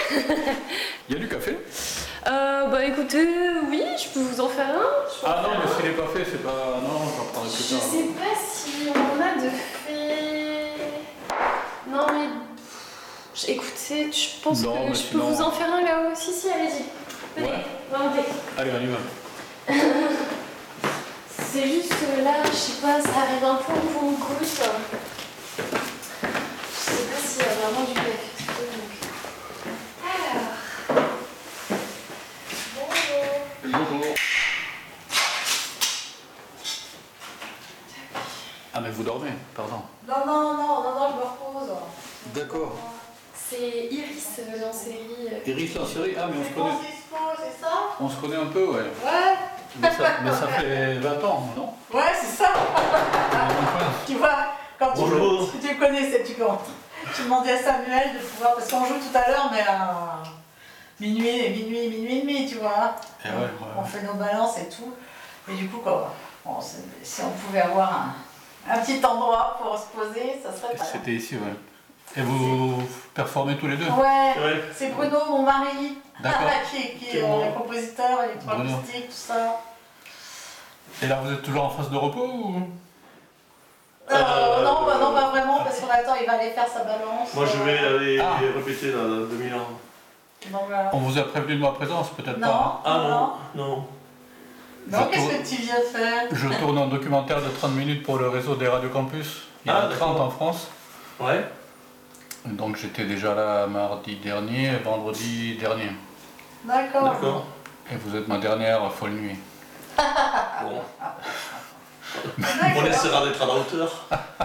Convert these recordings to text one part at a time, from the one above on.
Il y a du café? Bah écoutez, oui, je peux vous en faire un. Ah non, mais s'il n'est pas fait, c'est pas... Non, j'en prendrai plus Je tard. sais pas si on a de fait... Non mais... Écoutez, je pense Non, que mais je peux sinon- vous en faire un là-haut. Si, allez-y. Venez, Ouais. remontez. Allez, on y va. C'est juste que là, je sais pas, ça arrive un peu au compte-goutte. Je sais pas s'il y a vraiment du café. Alors... Bonjour. Bonjour. Ah, mais vous dormez, pardon. Non, je me repose. D'accord. C'est Iris en série. Iris en série? Ah, mais on se connaît. C'est ça? On se connaît un peu, ouais. Ouais. Mais ça fait 20 ans, non? Ouais, c'est ça. Enfin, Tu vois, quand Bonjour. tu connais, tu demandais à Samuel de pouvoir, parce qu'on joue tout à l'heure, mais à minuit et demi, tu vois. Et ouais, On fait nos balances et tout. Et du coup, quoi, bon, si on pouvait avoir un petit endroit pour se poser, ça serait pas mal. C'était ici, ouais. Et vous performez tous les deux? Ouais, Ouais. c'est Bruno, mon mari, D'accord. qui C'est est moi. le compositeur, électroacoustique, tout ça. Et là, vous êtes toujours en phase de repos ou... Non, pas vraiment, parce qu'on attend, il va aller faire sa balance. Moi je vais aller Ah. répéter là, dans 2000 ans. Donc voilà. On vous a prévenu de ma présence, peut-être Non. pas. Ah non. Non, Je qu'est-ce tourne- que tu viens de faire? Je tourne un documentaire de 30 minutes pour le réseau des radios campus. Il y en a Ah, 30 d'accord. en France. Ouais. Donc j'étais déjà là mardi dernier, vendredi dernier. D'accord. D'accord. Et vous êtes ma dernière folle nuit. Bon. On essaiera d'être à la hauteur.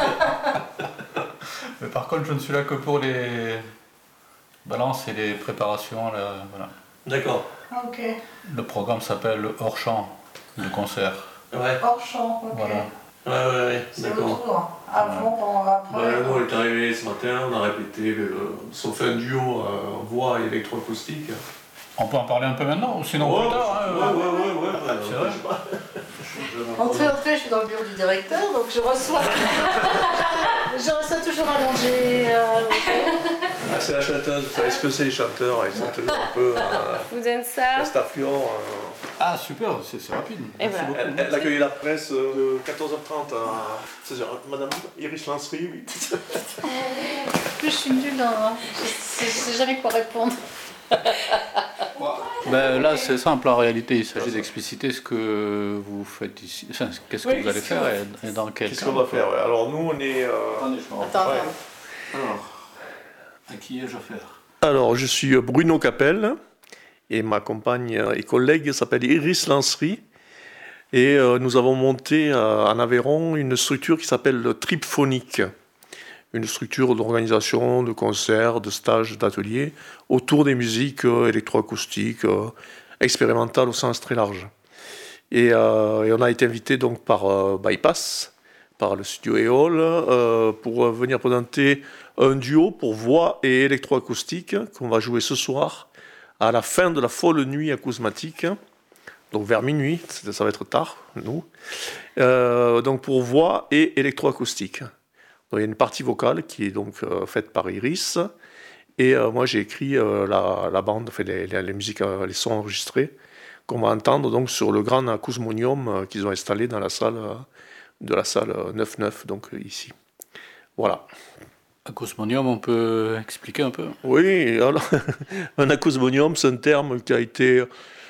Mais par contre, je ne suis là que pour les balances et les préparations. Là, voilà. D'accord. Ok. Le programme s'appelle Hors Champ de concert. Ouais. Hors champ, ok. Voilà. Ouais. C'est D'accord. autour. Avant, pendant, après. Ouais, nous on est arrivé ce matin, on a répété, on fait un duo voix et électroacoustique. On peut en parler un peu maintenant, ou sinon plus tard. Hein, Ouais. C'est vrai. Entrez, je suis dans le bureau du directeur, donc je reçois. Je reçois toujours allongé. Ah, c'est la chanteuse, vous savez ce que c'est les chanteurs, ils sont toujours un peu Vous aimez ça? staffurants. Ah super, c'est rapide. Et Merci voilà. beaucoup. Elle accueille la presse de 14h30 à 16h. Madame Iris Lancery, oui. Je suis nulle, hein. Je sais jamais quoi répondre. Ben, là c'est simple en réalité, il s'agit d'expliciter ce que vous faites ici, enfin, qu'est-ce que Oui, vous allez qu'est-ce que faire et dans quel Qu'est-ce cadre, qu'on va quoi. faire ouais. Alors nous on est... Attendez, je me rends. Attends, Ouais. attends. À qui ai-je affaire? Alors je suis Bruno Capel et ma compagne et collègue s'appelle Iris Lancery. Et nous avons monté en Aveyron une structure qui s'appelle le Tripphonique. Une structure d'organisation, de concerts, de stages, d'ateliers autour des musiques électroacoustiques, expérimentales au sens très large. Et on a été invité donc par Bypass, par le studio Éole, pour venir présenter un duo pour voix et électroacoustique qu'on va jouer ce soir à la fin de la folle nuit acousmatique. Donc vers minuit, ça va être tard, nous. Donc pour voix et électroacoustique. Donc, il y a une partie vocale qui est donc faite par Iris. Et moi j'ai écrit la bande, enfin, les musiques, les sons enregistrés qu'on va entendre donc sur le grand acousmonium qu'ils ont installé dans la salle de la salle 9-9, donc ici. Voilà. Acousmonium, on peut expliquer un peu? Oui, alors un acousmonium, c'est un terme qui a été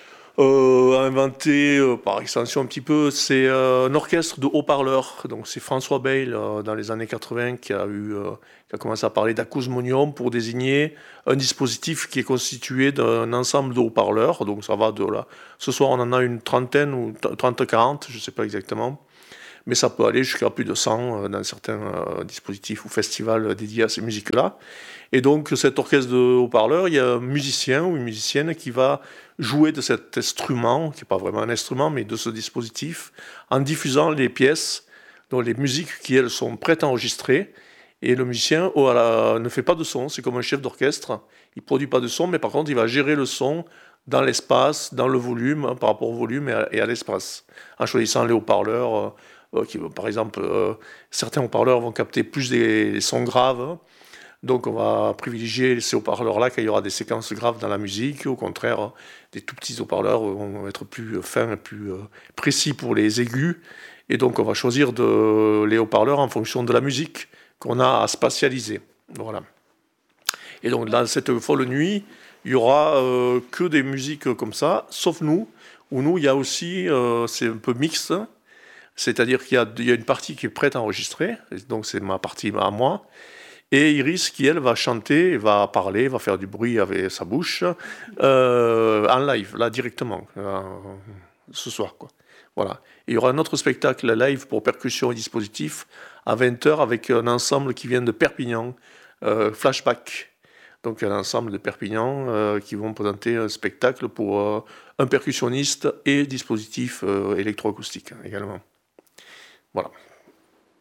inventé par extension un petit peu. C'est un orchestre de haut-parleurs. Donc c'est François Bayle dans les années 80 qui a commencé à parler d'acousmonium pour désigner un dispositif qui est constitué d'un ensemble de haut-parleurs. Donc ça va de là. Ce soir on en a une trentaine ou 30-40, je ne sais pas exactement. Mais ça peut aller jusqu'à plus de 100 dans certains dispositifs ou festivals dédiés à ces musiques-là. Et donc cet orchestre de haut-parleurs, il y a un musicien ou une musicienne qui va jouer de cet instrument, qui n'est pas vraiment un instrument, mais de ce dispositif, en diffusant les pièces, donc les musiques qui, elles, sont prêtes à enregistrer. Et le musicien ne fait pas de son, c'est comme un chef d'orchestre. Il ne produit pas de son, mais par contre, il va gérer le son dans l'espace, dans le volume, par rapport au volume et à l'espace, en choisissant les haut-parleurs. Par exemple, certains haut-parleurs vont capter plus des sons graves, Donc on va privilégier ces haut-parleurs-là quand il y aura des séquences graves dans la musique. Au contraire, des tout petits haut-parleurs vont être plus fins et plus précis pour les aigus. Et donc on va choisir les haut-parleurs en fonction de la musique qu'on a à spatialiser. Voilà. Et donc dans cette folle nuit, il n'y aura que des musiques comme ça, sauf nous, où nous, il y a aussi, c'est un peu mixte, c'est-à-dire qu'il y a une partie qui est prête à enregistrer, donc c'est ma partie à moi, et Iris qui, elle, va chanter, va parler, va faire du bruit avec sa bouche, en live, là, directement, ce soir, quoi. Voilà. Et il y aura un autre spectacle live pour percussion et dispositifs à 20h avec un ensemble qui vient de Perpignan, Flashback. Donc un ensemble de Perpignan qui vont présenter un spectacle pour un percussionniste et dispositif électroacoustique également. Voilà.